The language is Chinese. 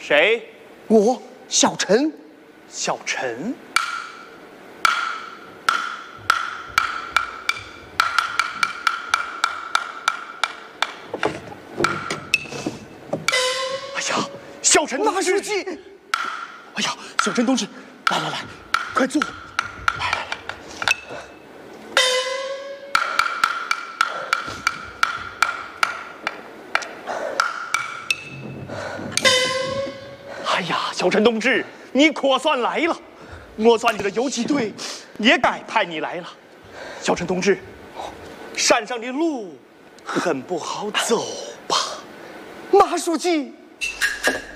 谁？ 我小陈。 小陈。哎呀，小陈马书记！ 哎呀，小陈同志，来，快坐。来。哎呀，小陈同志，你可算来了！我算你的游击队也该派你来了。小陈同志，山上的路很不好走吧？ 马书记，